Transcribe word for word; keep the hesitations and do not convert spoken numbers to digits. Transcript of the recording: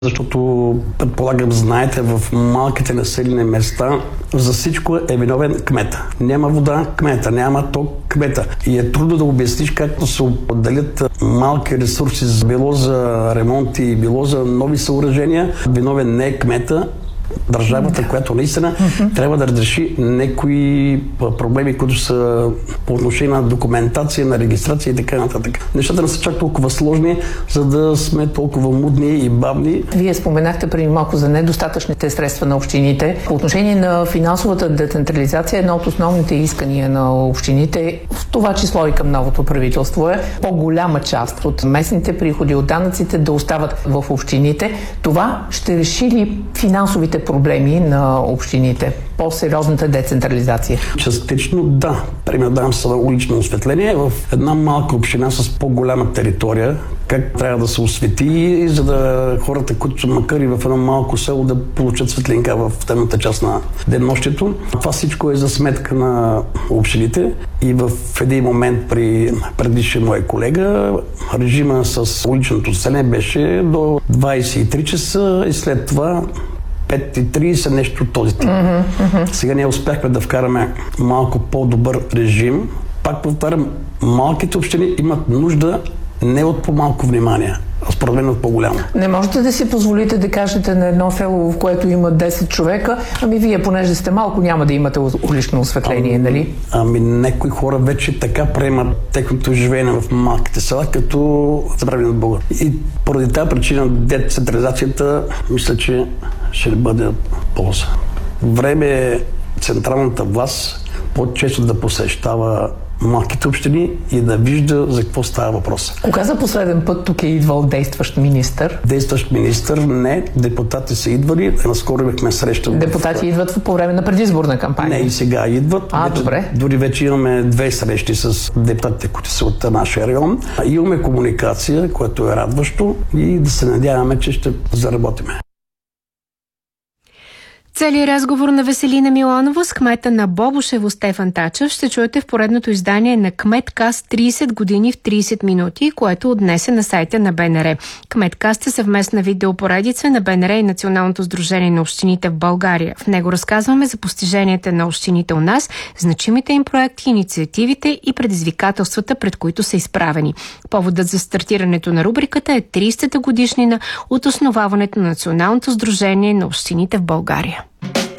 Защото, предполагам, знаете, в малките населени места за всичко е виновен кмета. Няма вода, кмета, няма ток, кмета. И е трудно да обясниш как се отделят малки ресурси, било за ремонти, било за нови съоръжения. Виновен не е кмета, държавата, да. която наистина mm-hmm. трябва да разреши някои проблеми, които са по отношение на документация, на регистрация и така нататък. Нещата не са чак толкова сложни, за да сме толкова мудни и бавни. Вие споменахте преди малко за недостатъчните средства на общините. По отношение на финансовата децентрализация, едно от основните искания на общините, в това число и към новото правителство, е по-голяма част от местните приходи от данъците да остават в общините. Това ще реши ли финансовите проблеми на общините? По-сериозната децентрализация? Частично да. Пример давам с улично осветление. В една малка община с по-голяма територия, как трябва да се освети, за да хората, които са макар и в едно малко село, да получат светлинка в темната част на деннощието. Това всичко е за сметка на общините и в един момент при предишния мой колега режима с уличното осветление беше до двайсет и три часа и след това пет и трийсет, нещо от този тип. Mm-hmm, mm-hmm. Сега ние успяхме да вкараме малко по-добър режим. Пак повтарям, малките общини имат нужда не от по-малко внимание, а според мен от по-голямо. Не можете да си позволите да кажете на едно село, в което има десет човека, ами вие, понеже сте малко, няма да имате улично осветление, ами, нали? Ами някои хора вече така приемат техното живеене в малките села, като забравени от Бога. И поради тази причина децентрализацията, мисля, че ще бъде полза. Време е централната власт по-често да посещава малките общини и да вижда за какво става въпрос. Кога за последен път тук е идвал действащ министър? Действащ министър не, депутати са идвали, наскоро имахме среща. Депутати в... идват по време на предизборна кампания? Не, и сега идват. А, вече, добре. Дори вече имаме две срещи с депутатите, които са от нашия район. Имаме комуникация, което е радващо и да се надяваме, че ще заработиме. Целият разговор на Веселина Миланова с кмета на Бобошево Стефан Тачев ще чуете в поредното издание на Кметкаст трийсет години в трийсет минути, което отнесе на сайта на БНР. Кметкаст е съвместна видеопоредица на БНР и Националното сдружение на общините в България. В него разказваме за постиженията на общините у нас, значимите им проекти, инициативите и предизвикателствата, пред които са изправени. Поводът за стартирането на рубриката е трийсета годишнина от основаването на Националното сдружение на общините в България.